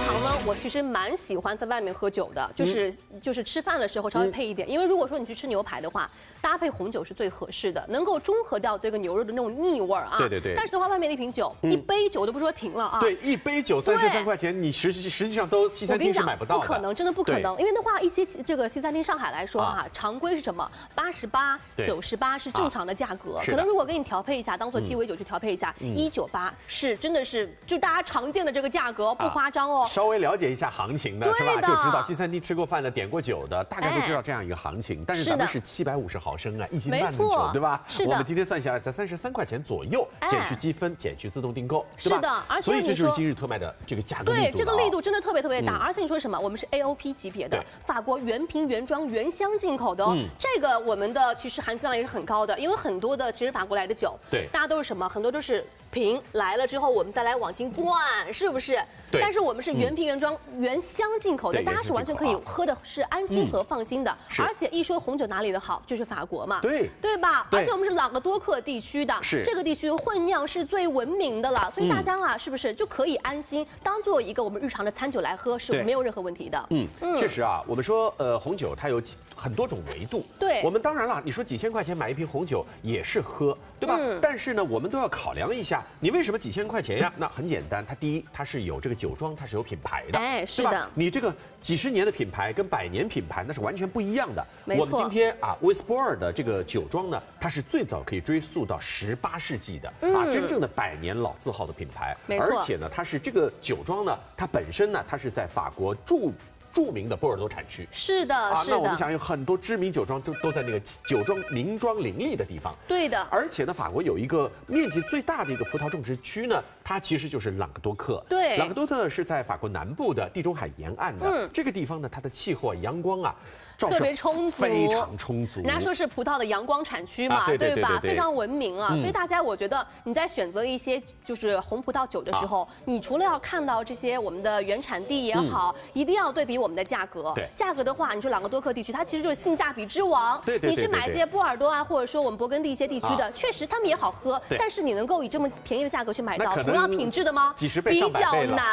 常呢，我其实蛮喜欢在外面喝酒的，就是吃饭的时候稍微配一点，因为如果说你去吃牛排的话，搭配红酒是最合适的，能够中和掉这个牛肉的那种腻味儿啊。对。但是的话，外面的一瓶酒，一杯酒都不说平了啊。 对，一杯酒33块钱，你实际上都西餐厅是买不到的。 不可能，真的不可能。因为的话，一些这个西餐厅上海来说啊，常规是什么？88、98是正常的价格。可能如果给你调配一下，当做鸡尾酒去调配一下，198是真的是就大家常见的这个价格，不夸张哦。 稍微了解一下行情的是吧？就知道西餐厅吃过饭的、点过酒的，大概都知道这样一个行情。但是咱们是750毫升啊，1斤半的酒，对吧？ 是的。 我们今天算下来才33块钱左右，减去积分，减去自动订购， 是的。而且所以这就是今日特卖的这个价格力度。 对，这个力度真的特别大。而且你说什么？我们是 AOP 级别的，法国原瓶原装原箱进口的哦。这个我们的其实含金量也是很高的，因为很多的其实法国来的酒，对，大家都是什么？很多都是瓶来了之后，我们再来往进灌，是不是？对。但是我们是原瓶原装原箱进口的，大家是完全可以喝的是安心和放心的。而且一说红酒哪里的好，就是法国嘛，对吧？而且我们是朗格多克地区的，这个地区混酿是最文明的了，所以大家啊，是不是就可以安心当做一个我们日常的餐酒来喝，是没有任何问题的。 确实啊，我们说红酒它有很多种维度，对，我们当然了，你说几千块钱买一瓶红酒也是喝，对吧？但是呢，我们都要考量一下，你为什么几千块钱呀？那很简单，它第一，它是有这个酒庄，它是有品牌的， 是的。 你这个几十年的品牌跟100年品牌那是完全不一样的。我们今天啊，威斯波尔的这个酒庄呢，它是最早可以追溯到18世纪的啊，真正的100年老字号的品牌，而且呢，它是这个酒庄呢，它本身呢，它是在法国著名的波尔多产区， 是的， 那我们想有很多知名酒庄都在那个酒庄名庄林立的地方， 对的。 而且呢，法国有一个面积最大的一个葡萄种植区呢，它其实就是朗格多克。对，朗格多克是在法国南部的地中海沿岸的这个地方呢，它的气候啊、阳光啊， 特别充足， 非常充足。 人家说是葡萄的阳光产区嘛，对吧？非常文明啊，所以大家我觉得你在选择一些就是红葡萄酒的时候，你除了要看到这些我们的原产地也好，一定要对比我们的价格。对，价格的话，你说朗格多克地区，它其实就是性价比之王。对，你去买一些波尔多啊，或者说我们勃艮第一些地区的，确实他们也好喝，但是你能够以这么便宜的价格去买到同样品质的吗？ 几十倍、上百倍了。 比较难。